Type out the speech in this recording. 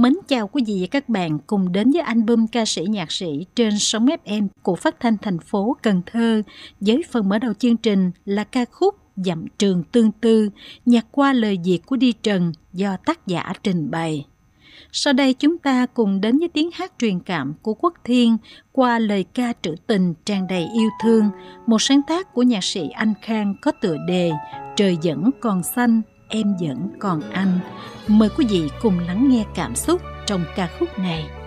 Mến chào quý vị và các bạn cùng đến với album ca sĩ nhạc sĩ trên sóng FM của Phát thanh thành phố Cần Thơ, với phần mở đầu chương trình là ca khúc Dặm Trường Tương Tư, nhạc qua lời Việt của Đi Trần do tác giả trình bày. Sau đây chúng ta cùng đến với tiếng hát truyền cảm của Quốc Thiên qua lời ca trữ tình tràn đầy yêu thương, một sáng tác của nhạc sĩ Anh Khang có tựa đề Trời vẫn còn xanh, em vẫn còn anh. Mời quý vị cùng lắng nghe cảm xúc trong ca khúc này.